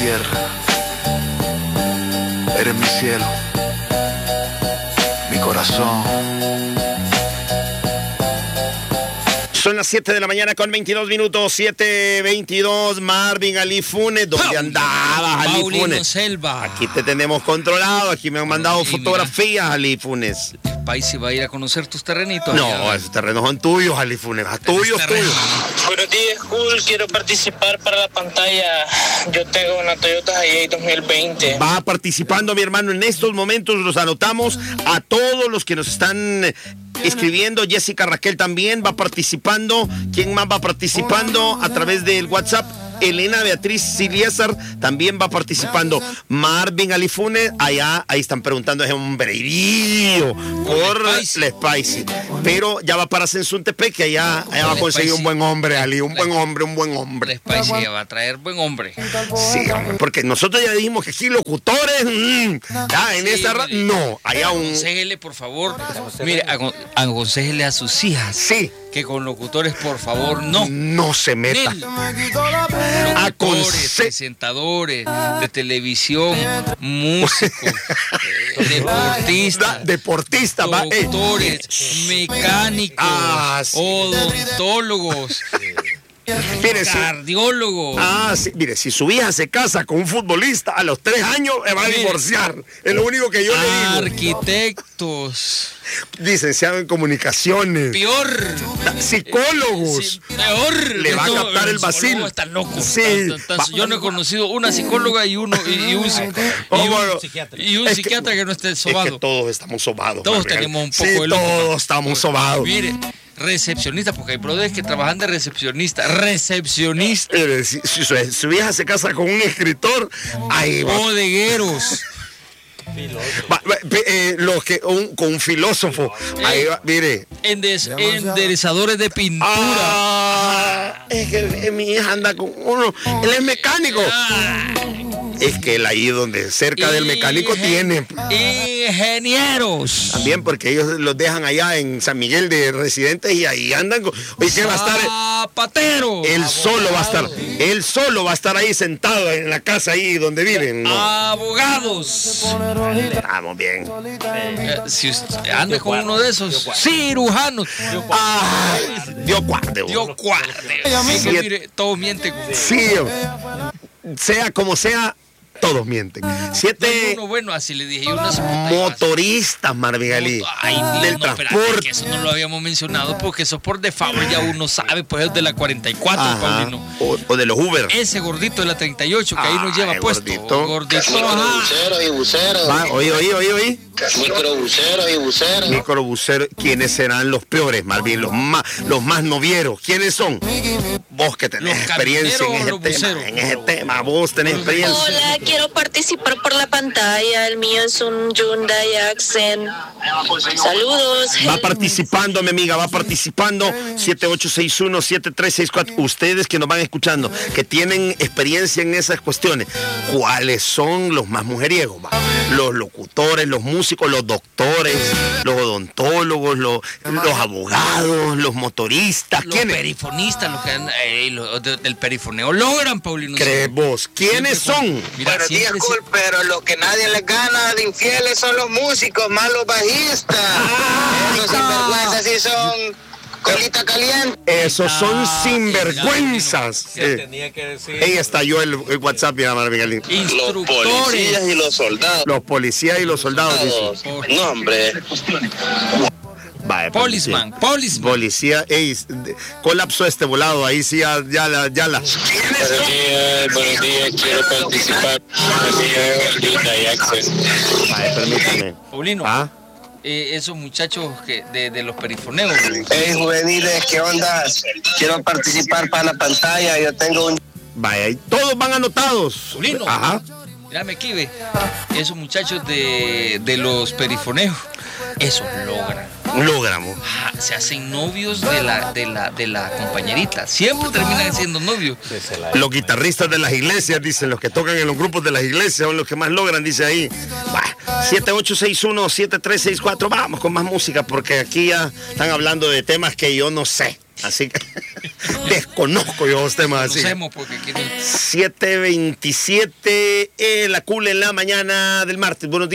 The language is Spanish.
tierra, eres mi cielo, mi corazón. Son las 7 de la mañana con 22 minutos, 7:22. Marvin Ali Funes, ¿dónde andabas, Ali Funes? Selva. Aquí te tenemos controlado, aquí me han mandado fotografías, Ali Funes. El país va a ir a conocer tus terrenitos. No, esos terrenos son tuyos, Ali Funes, tuyos. Buenos días, cool. Quiero participar para la pantalla. Yo tengo una Toyota Hiace 2020. Va participando, mi hermano, en estos momentos los anotamos a todos los que nos están escribiendo. Jessica Raquel también va participando. ¿Quién más va participando a través del WhatsApp? Elena Beatriz Siliesar también va participando. Marvin Alifune, ahí están preguntando, es un hombrerío por la Spicy. Pero ya va para Sensuntepec, que allá va a conseguir un buen hombre, Ali, un buen hombre. La Spicy va a traer buen hombre. Sí, hombre, porque nosotros ya dijimos que aquí locutores, en esta no, allá un... Aconsejele, por favor, mire, aconsejele a sus hijas. Sí. Que con locutores, por favor, no se meta. Locutores, presentadores de televisión, músicos, deportistas, doctores, mecánicos, odontólogos. Mire, cardiólogo. Mire, si su hija se casa con un futbolista a los 3 años, se va a divorciar. Es lo único que yo le digo. Arquitectos. Licenciado en comunicaciones. Peor. Psicólogos. Peor. Le va a captar el vacilo. Está loco. Sí. Yo no he conocido una psicóloga y un psiquiatra que no esté sobado. Es que todos estamos sobados. Todos tenemos un poco de loco. Todos estamos sobados. Mire. Recepcionista, porque hay brothers que trabajan de recepcionista. Si su hija se casa con un escritor, ahí va. Bodegueros. Con un filósofo. Ahí va, mire. Enderezadores de pintura. Es que mi hija anda con uno. Él es mecánico. Es que él ahí donde cerca del mecánico tiene ingenieros. También porque ellos los dejan allá en San Miguel de residentes y ahí andan. Oye, ¿qué va a estar? Zapatero. Él solo va a estar ahí sentado en la casa ahí donde viven. ¿No? Abogados. Estamos bien. Si usted anda con uno de esos cirujanos. Dios guarde. Mire, todos mienten. Sí, sea como sea, todos mienten. 7 bueno, así le dije. motoristas, Marvin Ali, del transporte. Que eso no lo habíamos mencionado porque eso por default ya uno sabe, pues es de la 44, Paulino. O de los Uber. Ese gordito de la 38 que ahí nos lleva puesto. Gordito. Microbuseros y buceros. Oye. Microbuseros y buceros. Microbuseros. ¿Quiénes serán los peores, Marvin? Los más novieros. ¿Quiénes son? Vos que tenés experiencia en ese tema. Vos tenés experiencia. Hola, quiero participar por la pantalla. El mío es un Hyundai Accent. Saludos. Va participando, mi amiga, 7861-7364. Ustedes que nos van escuchando, que tienen experiencia en esas cuestiones, ¿cuáles son los más mujeriegos? Los locutores, los músicos, los doctores, los odontólogos, los abogados, los motoristas. Los perifonistas, los que del perifoneo logran, Paulino. ¿Crees vos? ¿Quiénes son? Mira, buenos días, cool, pero los que nadie les gana de infieles son los músicos, más los bajistas. Esos sinvergüenzas sí son colita caliente. Esos son sinvergüenzas. Tenía que decir. Ahí estalló el WhatsApp, mira, Marvin Ali. Los policías y los soldados. Los policías y los soldados. No, hombre. Vale, Policeman. Policía, colapsó este volado, ahí sí ya la. Buenos días, quiero participar. Vale, permítame. Paulino. Esos muchachos de los perifoneos. Hey, juveniles, ¿qué onda? Quiero participar para la pantalla, yo tengo un... Vaya, todos van anotados. Paulino. Ajá. Mírame aquí, ve. Esos muchachos de los perifoneos, esos logramos. Se hacen novios de la compañerita. Siempre terminan siendo novios. Los guitarristas de las iglesias, dicen, los que tocan en los grupos de las iglesias son los que más logran, dice ahí. 7861-7364. Vamos con más música porque aquí ya están hablando de temas que yo no sé. Así que desconozco yo los temas así. 7:27, la cool en la mañana del martes. Buenos días.